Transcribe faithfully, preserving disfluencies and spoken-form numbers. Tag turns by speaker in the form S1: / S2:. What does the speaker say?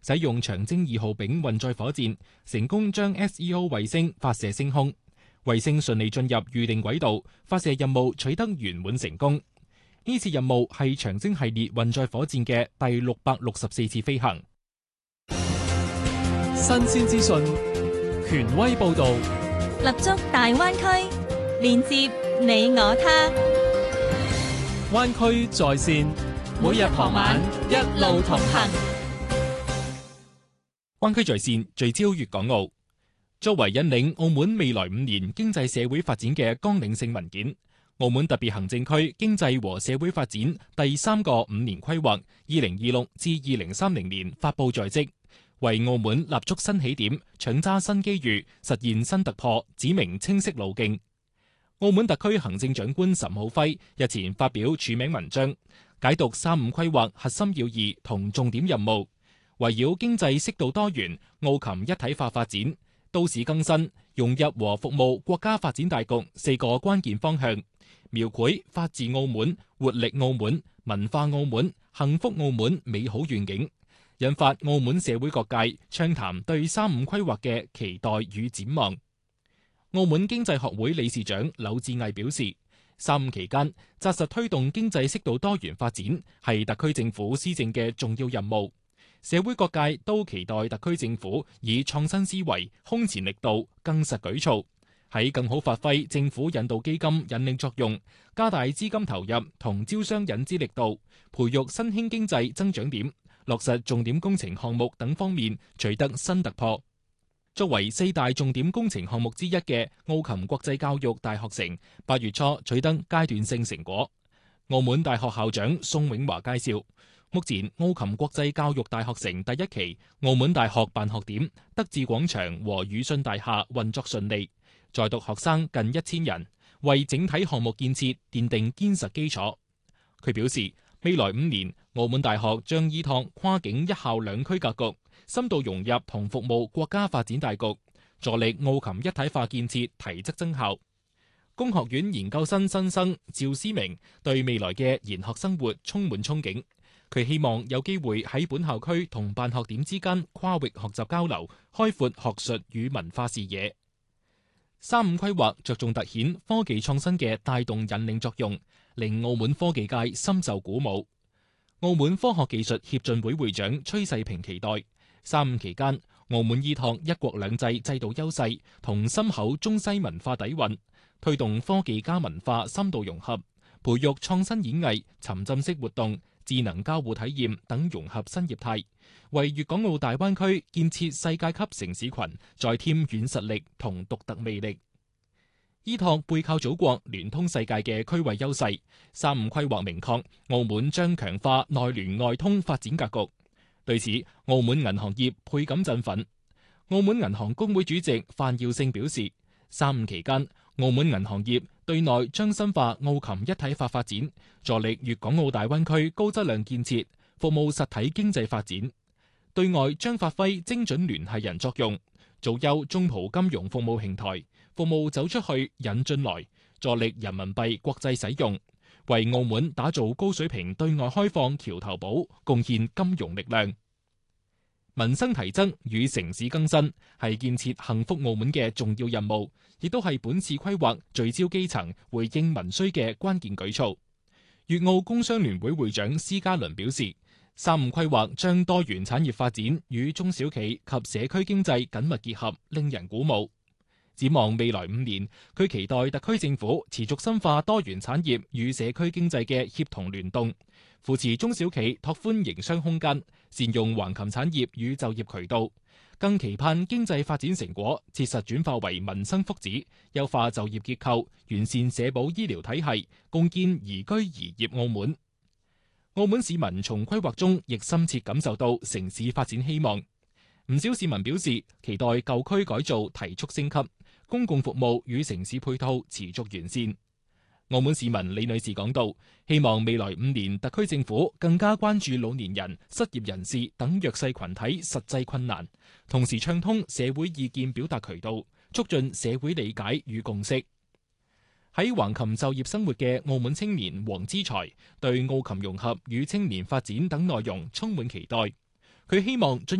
S1: 使用長征二號丙運載火箭，成功將 S E O 衛星發射升空，衛星順利進入預定軌道，發射任務取得圓滿成功。呢次任務係長征系列運載火箭嘅第六百六十四次飛行。
S2: 新鮮資訊，權威報導，
S3: 立足大灣區，連接你我他。
S2: 灣區在線，每日傍晚一路同行。
S1: 灣區在線聚焦粵港澳，作為引領澳門未來五年經濟社會發展嘅綱領性文件，澳門特別行政區經濟和社會發展第三個五年規劃二零二六至二零三零年發布在即，為澳門立足新起點，搶揸新機遇，實現新突破，指明清晰路徑。澳門特區行政長官岑浩輝日前發表署名文章，解讀三五規劃核心要義同重點任務，圍繞經濟適度多元、澳琴一體化發展、都市更新、融入和服務國家發展大局四個關鍵方向，描繪法治澳門、活力澳門、文化澳門、幸福澳門美好願景，引發澳門社會各界暢談對三五規劃嘅期待與展望。澳門經濟學會理事長柳志毅表示，三五期間紮實推動經濟適度多元發展係特區政府施政嘅重要任務。社會各界都期待特區政府以創新思維、空前力度、更實舉措，喺更好發揮政府引導基金引領作用，加大資金投入同招商引資力度，培育新興經濟增長點，落實重點工程項目等方面取得新突破。作為四大重點工程項目之一嘅澳琴國際教育大學城，八月初取得階段性成果。澳門大學校長宋永華介紹，目前澳琴國際教育大學城第一期澳門大學辦學點、德智廣場和宇信大廈運作順利，在讀學生近一千人，為整體項目建設奠定堅實基礎。佢表示，未來五年澳門大學將依託跨境一校兩區格局，深度融入同服務國家發展大局，助力澳琴一體化建設提質增效。工學院研究生新生趙思明對未來嘅研學生活充滿憧憬，佢希望有機會喺本校區同辦學點之間跨域學習交流，開闊學術與文化視野。三五規劃着重凸顯科技創新嘅帶動引領作用，令澳門科技界深受鼓舞。澳門科學技術協進會會長崔世平期待三五期間，澳門依託一國兩制制度優勢同深厚中西文化底蘊，推動科技加文化深度融合，培育創新演藝、沉浸式活動、智能交互體驗等融合新業態，為粵港澳大灣區建設世界級城市群再添軟實力同獨特魅力。依託背靠祖國、聯通世界嘅區位優勢，三五規劃明確澳門將強化內聯外通發展格局。對此，澳門銀行業倍感振奮。澳門銀行公會主席范耀勝表示，三五期間，澳門銀行業對內將深化澳琴一體化發展，助力粵港澳大灣區高質量建設，服務實體經濟發展；對外將發揮精準聯繫人作用，造就中葡金融服務平台，服務走出去、引進來，助力人民幣國際使用，為澳門打造高水平對外開放橋頭堡，貢獻金融力量。民生提質與城市更新係建設幸福澳門嘅重要任務，亦都係本次規劃聚焦基層、回應民需嘅關鍵舉措。粵澳工商聯會會長施家倫表示，三五規劃將多元產業發展與中小企及社區經濟緊密結合，令人鼓舞。展望未來五年，佢期待特區政府持續深化多元產業與社區經濟嘅協同聯動，扶持中小企拓寬營商空間，善用橫琴產業與就業渠道，更期盼經濟發展成果切實轉化為民生福祉，優化就業結構，完善社保醫療體系，共建宜居宜業澳門。澳門市民從規劃中亦深切感受到城市發展希望，唔少市民表示期待舊區改造提速升級，公共服務與城市配套持續完善。澳門市民李女士講道，希望未來五年特區政府更加關注老年人、失業人士等弱勢群體實際困難，同時暢通社會意見表達渠道，促進社會理解與共識。喺橫琴就業生活嘅澳門青年黃之才對澳琴融合與青年發展等內容充滿期待，佢希望進一